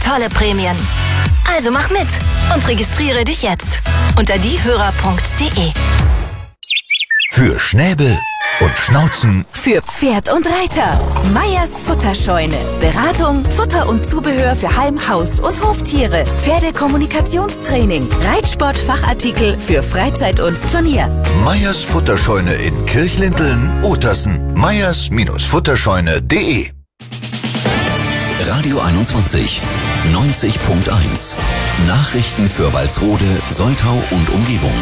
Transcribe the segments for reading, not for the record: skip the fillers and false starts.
tolle Prämien. Also mach mit und registriere dich jetzt unter diehörer.de. Für Schnäbel und Schnauzen. Für Pferd und Reiter. Meyers Futterscheune. Beratung, Futter und Zubehör für Heim, Haus und Hoftiere. Pferdekommunikationstraining. Reitsport-Fachartikel für Freizeit und Turnier. Meyers Futterscheune in Kirchlinteln, Uetersen. meyers-futterscheune.de. Radio 21, 90.1. Nachrichten für Walsrode, Soltau und Umgebung.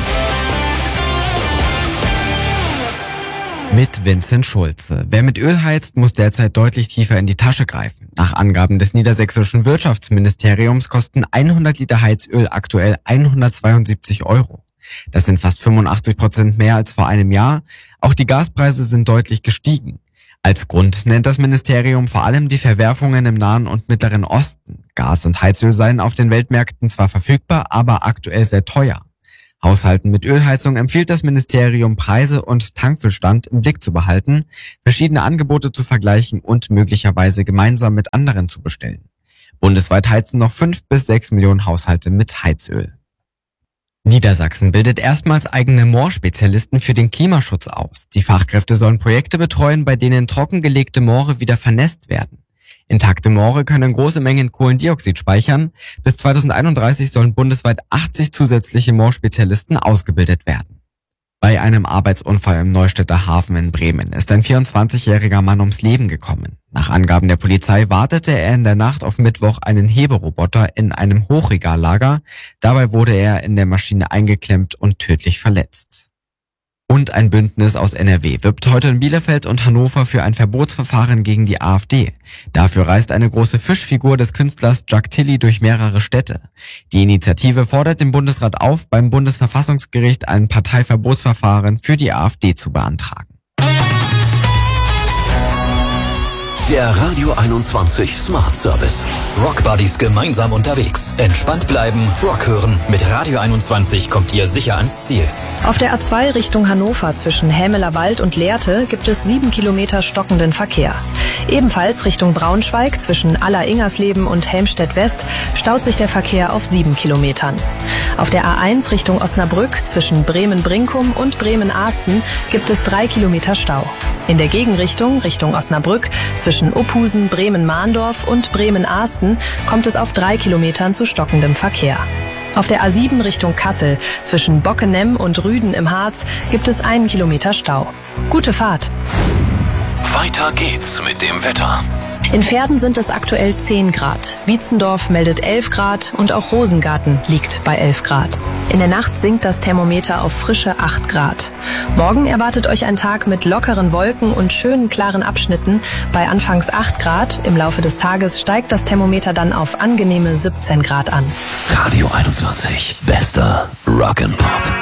Mit Vincent Schulze. Wer mit Öl heizt, muss derzeit deutlich tiefer in die Tasche greifen. Nach Angaben des niedersächsischen Wirtschaftsministeriums kosten 100 Liter Heizöl aktuell 172 €. Das sind fast 85% mehr als vor einem Jahr. Auch die Gaspreise sind deutlich gestiegen. Als Grund nennt das Ministerium vor allem die Verwerfungen im Nahen und Mittleren Osten. Gas und Heizöl seien auf den Weltmärkten zwar verfügbar, aber aktuell sehr teuer. Haushalten mit Ölheizung empfiehlt das Ministerium, Preise und Tankfüllstand im Blick zu behalten, verschiedene Angebote zu vergleichen und möglicherweise gemeinsam mit anderen zu bestellen. Bundesweit heizen noch 5 bis 6 Millionen Haushalte mit Heizöl. Niedersachsen bildet erstmals eigene Moorspezialisten für den Klimaschutz aus. Die Fachkräfte sollen Projekte betreuen, bei denen trockengelegte Moore wieder vernässt werden. Intakte Moore können große Mengen Kohlendioxid speichern. Bis 2031 sollen bundesweit 80 zusätzliche Moorspezialisten ausgebildet werden. Bei einem Arbeitsunfall im Neustädter Hafen in Bremen ist ein 24-jähriger Mann ums Leben gekommen. Nach Angaben der Polizei wartete er in der Nacht auf Mittwoch einen Heberoboter in einem Hochregallager. Dabei wurde er in der Maschine eingeklemmt und tödlich verletzt. Und ein Bündnis aus NRW wirbt heute in Bielefeld und Hannover für ein Verbotsverfahren gegen die AfD. Dafür reist eine große Fischfigur des Künstlers Jack Tilly durch mehrere Städte. Die Initiative fordert den Bundesrat auf, beim Bundesverfassungsgericht ein Parteiverbotsverfahren für die AfD zu beantragen. Der Radio 21 Smart Service. Rock Buddies gemeinsam unterwegs. Entspannt bleiben, Rock hören. Mit Radio 21 kommt ihr sicher ans Ziel. Auf der A2 Richtung Hannover zwischen Hämelerwald und Lehrte gibt es 7 Kilometer stockenden Verkehr. Ebenfalls Richtung Braunschweig zwischen Aller-Ingersleben und Helmstedt West staut sich der Verkehr auf 7 Kilometern. Auf der A1 Richtung Osnabrück zwischen Bremen-Brinkum und Bremen-Ahsten gibt es 3 Kilometer Stau. In der Gegenrichtung Richtung Osnabrück zwischen Opusen, Bremen-Mahndorf und Bremen-Ahsten kommt es auf 3 Kilometern zu stockendem Verkehr. Auf der A7 Richtung Kassel zwischen Bockenem und Rüden im Harz gibt es 1 Kilometer Stau. Gute Fahrt! Weiter geht's mit dem Wetter. In Verden sind es aktuell 10 Grad. Wietzendorf meldet 11 Grad und auch Rosengarten liegt bei 11 Grad. In der Nacht sinkt das Thermometer auf frische 8 Grad. Morgen erwartet euch ein Tag mit lockeren Wolken und schönen klaren Abschnitten bei anfangs 8 Grad. Im Laufe des Tages steigt das Thermometer dann auf angenehme 17 Grad an. Radio 21. Bester Rock'n'Pop.